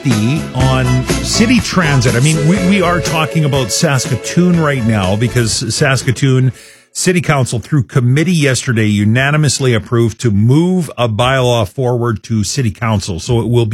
on city transit. I mean, we are talking about Saskatoon right now because Saskatoon City Council, through committee yesterday, unanimously approved to move a bylaw forward to City Council. So it will be